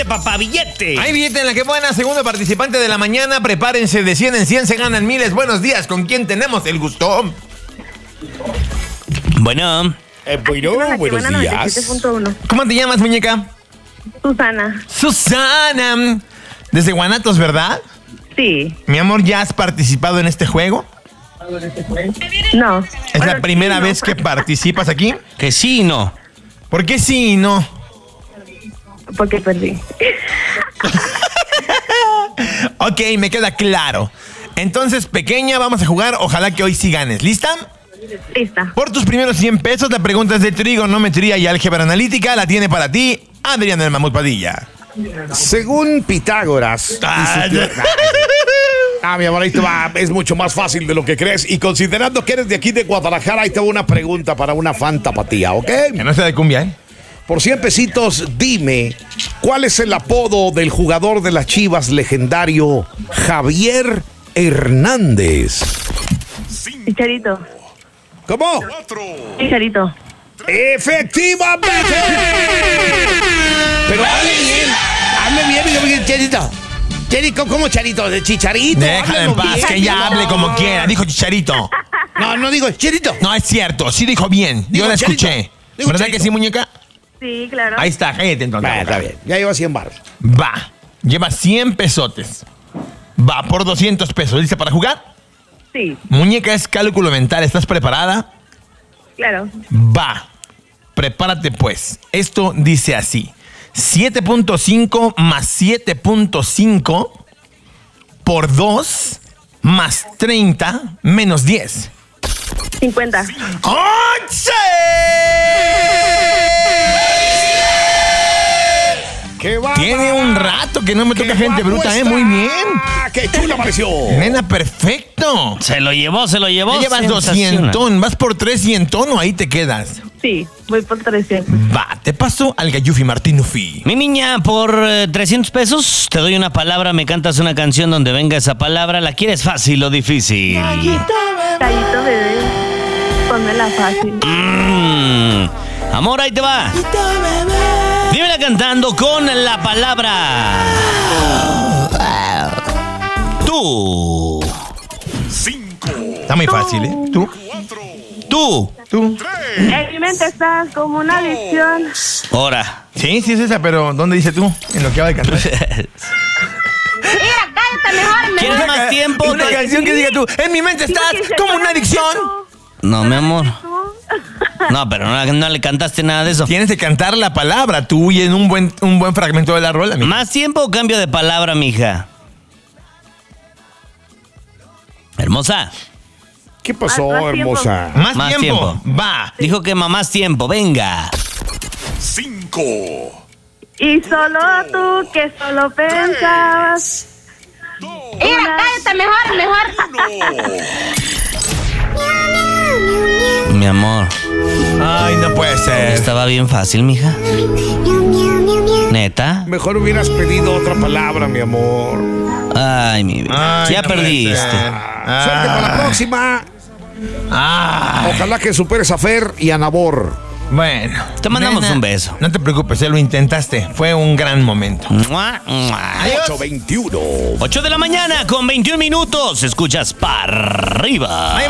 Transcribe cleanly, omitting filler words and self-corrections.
Papá, billete. Hay billete en la que buena. Segundo participante de la mañana. Prepárense, de 100 en 100 se ganan miles. Buenos días, ¿con quién tenemos el gusto? Bueno. Buenos días. ¿Cómo te llamas, muñeca? Susana. Susana. Desde Guanatos, ¿verdad? Sí. Mi amor, ¿ya has participado en este juego? No. ¿Es la primera vez que participas aquí? Que sí y no. ¿Por qué sí y no? Porque perdí. Ok, me queda claro. Entonces, pequeña, vamos a jugar. Ojalá que hoy sí ganes. ¿Lista? Lista. Por tus primeros 100 pesos, la pregunta es de trigonometría y álgebra analítica. La tiene para ti Adrián el Mamut Padilla. Según Pitágoras. Mi amor, ahí te va. Es mucho más fácil de lo que crees. Y considerando que eres de aquí de Guadalajara, ahí te va una pregunta para una fan tapatía, ¿ok? Que no sea de cumbia, ¿eh? Por 100 pesitos, dime, ¿cuál es el apodo del jugador de las Chivas legendario Javier Hernández? Chicharito. ¿Cómo? Chicharito. ¡Efectivamente! Pero hable bien, Charito. Charito, ¿cómo Charito? ¿De Chicharito? Déjalo en paz, bien, que ella hable como quiera. Dijo Chicharito. No digo Charito. No, es cierto, sí dijo bien. Digo Yo la Chicharito. escuché. Digo ¿Verdad Chicharito. que sí, muñeca? Sí, claro. Ahí está, cállate entonces. Está bien, ya lleva 100 baros. Va, lleva 100 pesotes. Va por 200 pesos. ¿Lista para jugar? Sí, Muñeca, es cálculo mental. ¿Estás preparada? claro. Va. Prepárate pues. Esto dice así. 7.5 más 7.5 por 2 más 30 menos 10. 50. ¡Once! ¡Qué va! Tiene un rato que no me toca ¡Qué gente guapo bruta, está! Muy bien. ¡Qué chula apareció! Nena, perfecto. Se lo llevó. Ya llevas 200, vas por 300 o ahí te quedas. Sí, voy por 300. Va, te paso al Gallufi Martinufi. Mi niña, por 300 pesos te doy una palabra, me cantas una canción donde venga esa palabra. ¿La quieres fácil o difícil? Callito, bebé. Pónmela fácil. Amor, ahí te va. Dímela cantando con la palabra. Tú. Está muy fácil, ¿eh? ¿Tú? En mi mente estás como una adicción. Ahora. Sí, sí es esa, pero ¿dónde dice tú? En lo que acaba de cantar. Mira, cállate mejor. ¿Quieres más tiempo? Una canción que diga tú. En mi mente estás como una adicción. No, mi amor. No, pero no le cantaste nada de eso. Tienes que cantar la palabra tú y en un buen fragmento de la rola, mija. ¿Más tiempo o cambio de palabra, mija? Hermosa. ¿Qué pasó, Más hermosa? Más tiempo. Va. Dijo que más tiempo. Venga. Y solo tú que solo pensabas. Mira, cállate mejor. Mi amor. Ay, no puede ser. Estaba bien fácil, mija. ¿Neta? Mejor hubieras pedido otra palabra, mi amor. Ay, mi vida. Ay, Ya no puede perdiste. ser. Suerte para la próxima. Ojalá que superes a Fer y a Nabor. Bueno. Te mandamos nena, un beso. No te preocupes, ya lo intentaste. Fue un gran momento. Mua, mua. Adiós. 8:21. 8 de la mañana con 21 minutos. Escuchas para arriba. Ahí va.